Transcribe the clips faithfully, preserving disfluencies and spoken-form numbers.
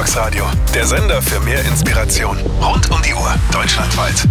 Grillox Radio, der Sender für mehr Inspiration. Rund um die Uhr, deutschlandweit.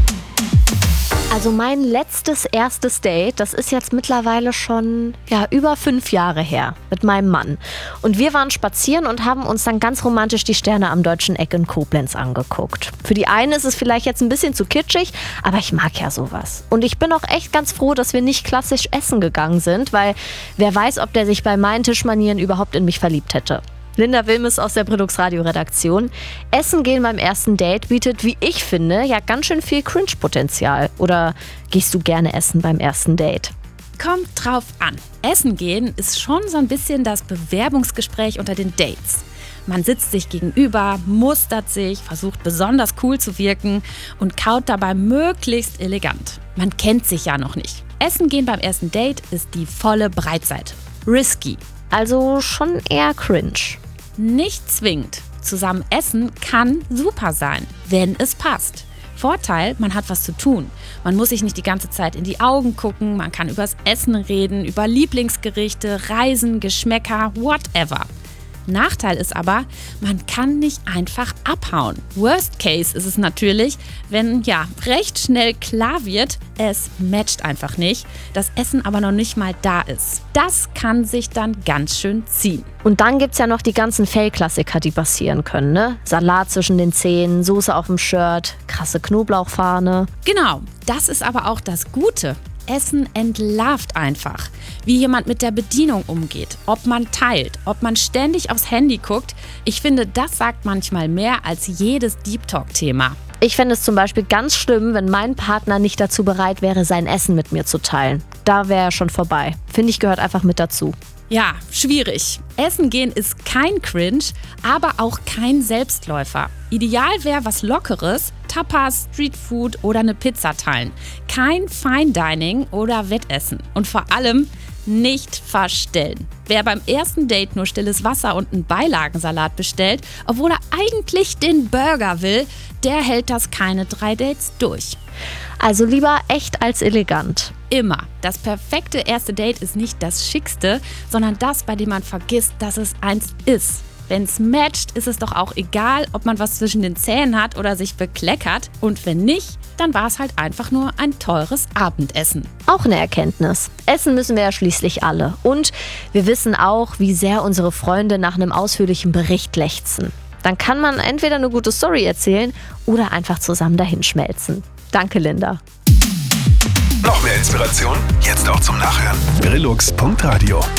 Also mein letztes erstes Date, das ist jetzt mittlerweile schon ja, über fünf Jahre her mit meinem Mann. Und wir waren spazieren und haben uns dann ganz romantisch die Sterne am Deutschen Eck in Koblenz angeguckt. Für die einen ist es vielleicht jetzt ein bisschen zu kitschig, aber ich mag ja sowas. Und ich bin auch echt ganz froh, dass wir nicht klassisch essen gegangen sind, weil wer weiß, ob der sich bei meinen Tischmanieren überhaupt in mich verliebt hätte. Linda Wilmes aus der Grillox Radio-Redaktion. Essen gehen beim ersten Date bietet, wie ich finde, ja ganz schön viel Cringe-Potenzial. Oder gehst du gerne essen beim ersten Date? Kommt drauf an. Essen gehen ist schon so ein bisschen das Bewerbungsgespräch unter den Dates. Man sitzt sich gegenüber, mustert sich, versucht besonders cool zu wirken und kaut dabei möglichst elegant. Man kennt sich ja noch nicht. Essen gehen beim ersten Date ist die volle Breitseite. Risky. Also schon eher cringe. Nicht zwingend. Zusammen essen kann super sein, wenn es passt. Vorteil, man hat was zu tun. Man muss sich nicht die ganze Zeit in die Augen gucken, man kann übers Essen reden, über Lieblingsgerichte, Reisen, Geschmäcker, whatever. Nachteil ist aber, man kann nicht einfach abhauen. Worst case ist es natürlich, wenn ja recht schnell klar wird, es matcht einfach nicht, das Essen aber noch nicht mal da ist. Das kann sich dann ganz schön ziehen. Und dann gibt's ja noch die ganzen Fail-Klassiker, die passieren können, ne? Salat zwischen den Zähnen, Soße auf dem Shirt, krasse Knoblauchfahne. Genau, das ist aber auch das Gute. Essen entlarvt einfach. Wie jemand mit der Bedienung umgeht, ob man teilt, ob man ständig aufs Handy guckt. Ich finde, das sagt manchmal mehr als jedes Deep Talk-Thema. Ich fände es zum Beispiel ganz schlimm, wenn mein Partner nicht dazu bereit wäre, sein Essen mit mir zu teilen. Da wäre er schon vorbei. Finde ich, gehört einfach mit dazu. Ja, schwierig. Essen gehen ist kein Cringe, aber auch kein Selbstläufer. Ideal wäre was Lockeres, Tapas, Streetfood oder eine Pizza teilen. Kein Fine Dining oder Wettessen. Und vor allem nicht verstellen. Wer beim ersten Date nur stilles Wasser und einen Beilagensalat bestellt, obwohl er eigentlich den Burger will, der hält das keine drei Dates durch. Also lieber echt als elegant. Immer. Das perfekte erste Date ist nicht das Schickste, sondern das, bei dem man vergisst, dass es eins ist. Wenn es matcht, ist es doch auch egal, ob man was zwischen den Zähnen hat oder sich bekleckert. Und wenn nicht, dann war es halt einfach nur ein teures Abendessen. Auch eine Erkenntnis. Essen müssen wir ja schließlich alle. Und wir wissen auch, wie sehr unsere Freunde nach einem ausführlichen Bericht lechzen. Dann kann man entweder eine gute Story erzählen oder einfach zusammen dahinschmelzen. Danke, Linda. Noch mehr Inspiration? Jetzt auch zum Nachhören. Grillox Punkt Radio.